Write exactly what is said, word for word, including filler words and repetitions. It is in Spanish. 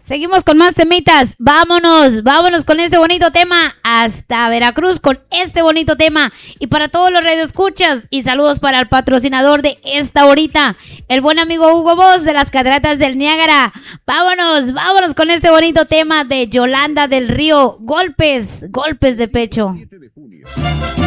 Seguimos con más temitas. Vámonos, vámonos con este bonito tema hasta Veracruz con este bonito tema. Y para todos los radioescuchas y saludos para el patrocinador de esta horita, el buen amigo Hugo Boss de las Cataratas del Niágara. Vámonos, vámonos con este bonito tema de Yolanda del Río. Golpes, golpes de pecho.